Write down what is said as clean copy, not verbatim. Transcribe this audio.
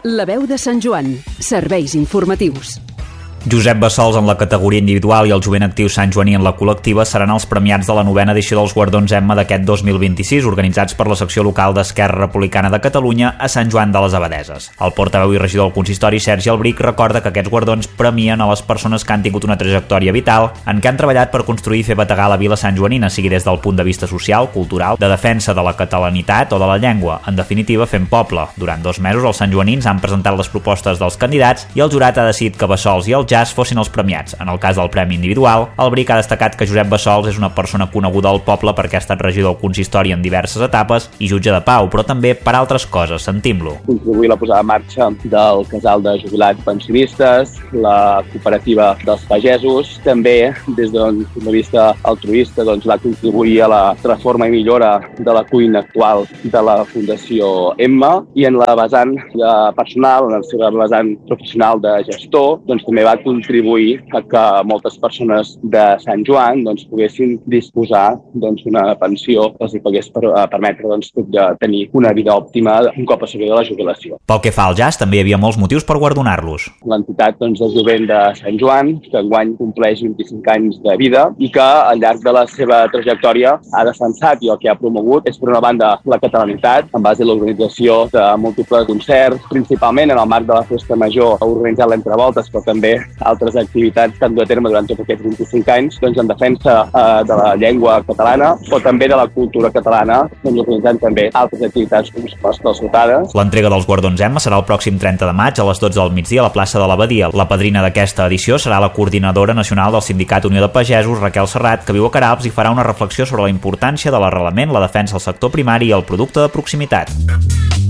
La veu de Sant Joan. Serveis informatius. Josep Bassols en la categoria individual i el jovent actiu Sant Joaní en la col·lectiva seran els premiats de la 9a edició dels Guardons Emma d'aquest 2026, organitzats per la secció local d'Esquerra Republicana de Catalunya a Sant Joan de les Abadeses. El portaveu i regidor del consistori, Sergi Albric, recorda que aquests guardons premien a les persones que han tingut una trajectòria vital en què han treballat per construir i fer bategar la vila santjoanina, sigui des del punt de vista social, cultural, de defensa de la catalanitat o de la llengua, en definitiva fent poble. Durant 2 mesos els santjoanins han presentat les propostes dels candidats i el jurat ha decidit que Bassols i el Jazz fossin els premiats. En el cas del premi individual, Albric ha destacat que Josep Bassols és una persona coneguda al poble perquè ha estat regidor del consistori en diverses etapes i jutge de pau, però també per altres coses. Sentim-lo. Contribuir a la posada en marxa del casal de jubilats pensionistes, la cooperativa dels pagesos, també des d'un punt de vista altruista va contribuir a la reforma i millora de la cuina actual de la Fundació Emma, i en la vessant personal, en la seva vessant professional de gestor, també va contribuir a que moltes persones de Sant Joan poguessin disposar d'una pensió que els pogués permetre de tenir una vida òptima un cop assolida la jubilació. Pel que fa al Jazz, també hi havia molts motius per guardonar-los. L'entitat del jovent de Sant Joan, que enguany compleix 25 anys de vida i que al llarg de la seva trajectòria ha defensat i el que ha promogut és, per una banda, la catalanitat, en base a l'organització de múltiples concerts, principalment en el marc de la Festa Major, ha organitzat l'Entrevoltes, però també altres activitats que han dut a terme durant tots aquests 25 anys en defensa de la llengua catalana, o també de la cultura catalana, organitzant també altres activitats com les calçotades. L'entrega dels Guardons Emma serà el pròxim 30 de maig a les 12 del migdia a la plaça de l'Abadia. La padrina d'aquesta edició serà la coordinadora nacional del Sindicat Unió de Pagesos, Raquel Serrat, que viu a Queralbs, i farà una reflexió sobre la importància de l'arrelament, la defensa del sector primari i el producte de proximitat.